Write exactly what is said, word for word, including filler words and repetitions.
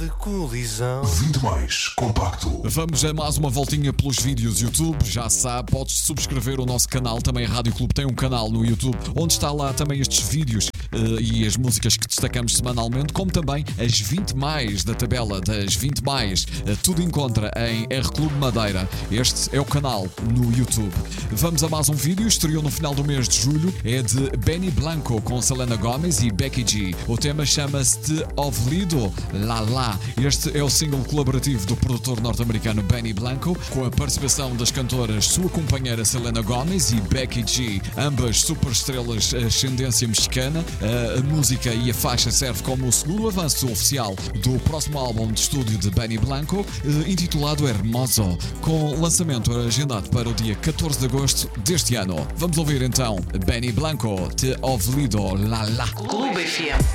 de colisão. vinte mais compacto. Vamos a mais uma voltinha pelos vídeos YouTube. Já sabe, podes subscrever o nosso canal. Também a Rádio Clube tem um canal no YouTube onde está lá também estes vídeos uh, e as músicas que destacamos semanalmente, como também as vinte mais da tabela das vinte mais. Uh, tudo encontra em R Clube Madeira. Este é o canal no YouTube. Vamos a mais um vídeo. Estreou no final do mês de julho. É de Benny Blanco com Selena Gomez e Becky G. O tema chama-se de Ouvido La La. Este é o single colaborativo do produtor norte-americano Benny Blanco, com a participação das cantoras sua companheira Selena Gomez e Becky G, ambas superestrelas de ascendência mexicana. A música e a faixa serve como o segundo avanço oficial do próximo álbum de estúdio de Benny Blanco, intitulado Hermoso, com lançamento agendado para o dia catorze de agosto deste ano. Vamos ouvir então Benny Blanco, Te Ouvido La La. Clube F M.